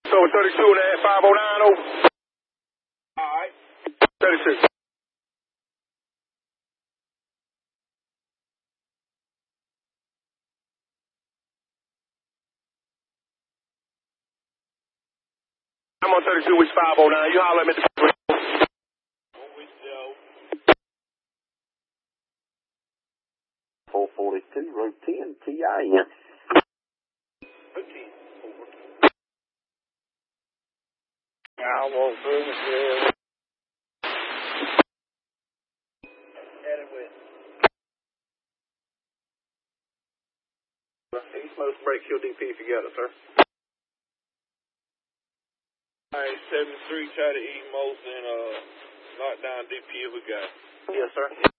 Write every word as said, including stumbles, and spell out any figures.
So thirty-two and a half, five oh nine oh. Alright. thirty-six. I'm on thirty-two, which five oh nine. You holler at me at the four forty-two, route ten, T I N. I won't bring it there. Headed with. East most break Q D P if you got it, sir. Alright, seven three, try to eat most and uh, knock down D P if we got it. Yes, sir.